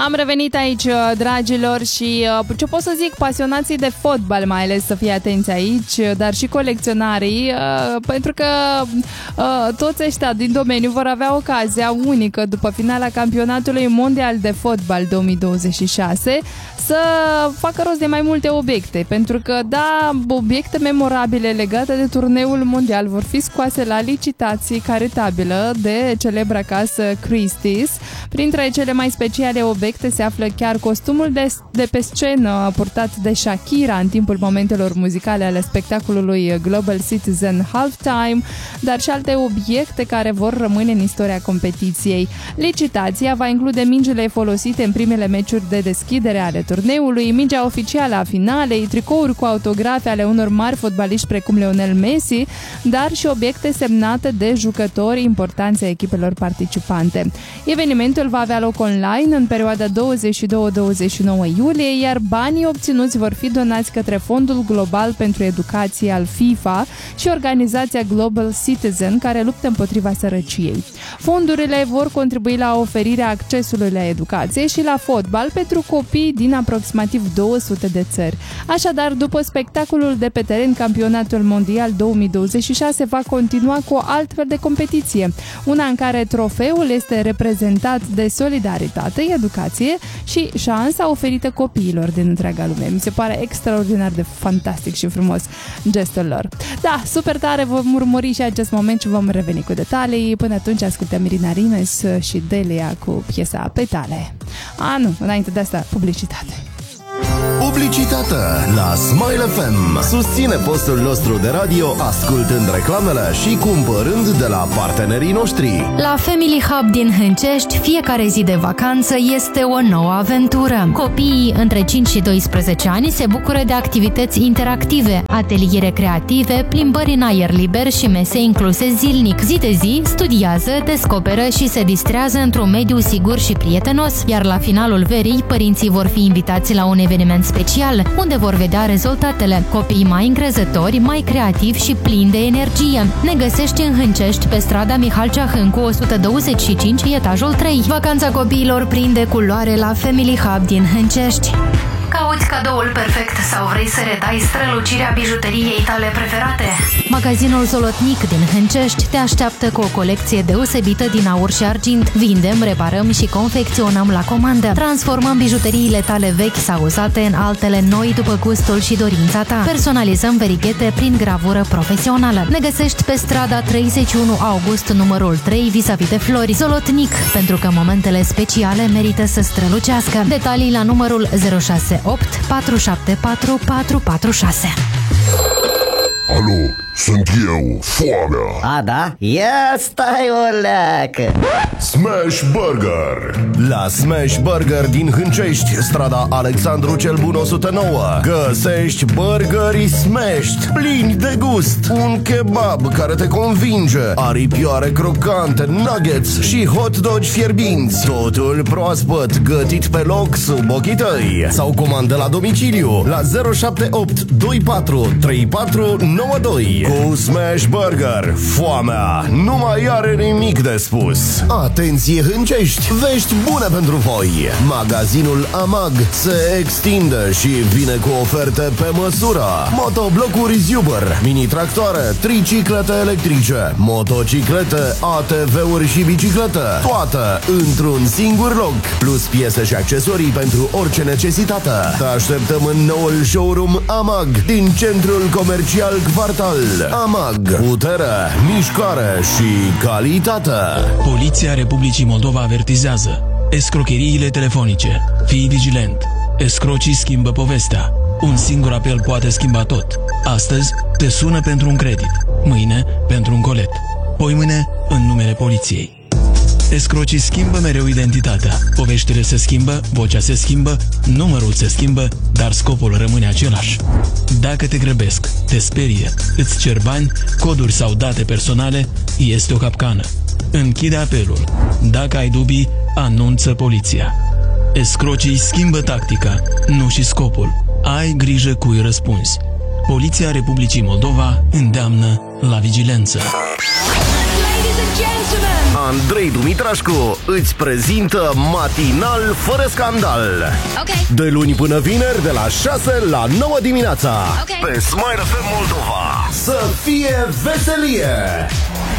Am revenit aici, dragilor, și ce pot să zic, pasionații de fotbal mai ales să fie atenți aici, dar și colecționarii, pentru că toți ăștia din domeniu vor avea ocazia unică după finala campionatului mondial de fotbal 2026 să facă rost de mai multe obiecte, pentru că, da, obiecte memorabile legate de turneul mondial vor fi scoase la licitații caritabilă de celebra casă Christie's. Printre cele mai speciale obiecte se află chiar costumul de pe scenă purtat de Shakira în timpul momentelor muzicale ale spectacolului Global Citizen Halftime, dar și alte obiecte care vor rămâne în istoria competiției. Licitația va include mingile folosite în primele meciuri de deschidere ale turneului, mingea oficială a finalei, tricouri cu autografe ale unor mari fotbaliști precum Lionel Messi, dar și obiecte semnate de jucători importanți ai echipelor participante. Evenimentul va avea loc online în perioada 22-29 iulie, iar banii obținuți vor fi donați către Fondul Global pentru Educație al FIFA și organizația Global Citizen, care luptă împotriva sărăciei. Fondurile vor contribui la oferirea accesului la educație și la fotbal pentru copii din aproximativ 200 de țări. Așadar, după spectacolul de pe teren, campionatul mondial 2026 va continua cu o altfel de competiție, una în care trofeul este reprezentat de solidaritate, educație și șansa oferită copiilor din întreaga lume. Mi se pare extraordinar de fantastic și frumos gestul lor. Da, super tare, vom urmări și acest moment și vom reveni cu detalii. Până atunci ascultăm Irina Rimes și Delia cu piesa Petale. Nu, înainte de asta, publicitate. Publicitate la Smile FM. Susține postul nostru de radio ascultând reclamele și cumpărând de la partenerii noștri. La Family Hub din Hâncești, fiecare zi de vacanță este o nouă aventură. Copiii între 5 și 12 ani se bucură de activități interactive, ateliere creative, plimbări în aer liber și mese incluse zilnic. Zi de zi, studiază, descoperă și se distrează într-un mediu sigur și prietenos, iar la finalul verii, părinții vor fi invitați la un eveniment special, unde vor vedea rezultatele. Copiii mai încrezători, mai creativi și plini de energie. Ne găsești în Hâncești, pe strada Mihal Ceahâncu 125, etajul 3. Vacanța copiilor prinde culoare la Family Hub din Hâncești. Cauți cadoul perfect sau vrei să redai strălucirea bijuteriei tale preferate? Magazinul Zolotnic din Hâncești te așteaptă cu o colecție deosebită din aur și argint. Vindem, reparăm și confecționăm la comandă. Transformăm bijuteriile tale vechi sau uzate în altele noi după gustul și dorința ta. Personalizăm verighete prin gravură profesională. Ne găsești pe strada 31 August, numărul 3, vis-a-vis de Flori. Zolotnic, pentru că momentele speciale merită să strălucească. Detalii la numărul 068 474 446. Alo, sunt eu, Foamea. Da? Ia stai o leacă. Smash Burger. La Smash Burger din Hâncești, strada Alexandru cel Bun 109, găsești burgerii smashed, plini de gust, un kebab care te convinge, aripioare crocante, nuggets și hot dogi fierbinți. Totul proaspăt, gătit pe loc sub ochii tăi. Sau comandă la domiciliu la 078 24 34 92. Cu Smash Burger, foamea nu mai are nimic de spus. Atenție Hâncești, vești bune pentru voi. Magazinul AMAG se extinde și vine cu oferte pe măsură. Motoblocuri Zuber, mini-tractoare, triciclete electrice, motociclete, ATV-uri și biciclete, toate într-un singur loc, plus piese și accesorii pentru orice necesitate. Te așteptăm în noul showroom AMAG din centrul comercial Quartal. AMAG, putere, mișcare și calitate. Poliția Republicii Moldova avertizează: escrocheriile telefonice. Fii vigilent. Escrocii schimbă povestea. Un singur apel poate schimba tot. Astăzi te sună pentru un credit, mâine pentru un colet, poimâine în numele poliției. Escrocii schimbă mereu identitatea. Poveștile se schimbă, vocea se schimbă, numărul se schimbă, dar scopul rămâne același. Dacă te grăbesc, te sperie, îți cer bani, coduri sau date personale, este o capcană. Închide apelul. Dacă ai dubii, anunță poliția. Escrocii schimbă tactica, nu și scopul. Ai grijă cui răspunzi. Poliția Republicii Moldova îndeamnă la vigilență. Andrei Dumitrașcu îți prezintă Matinal fără scandal. De luni până vineri, de la 6 la 9 dimineața. Pe Smile FM Moldova. Să fie veselie!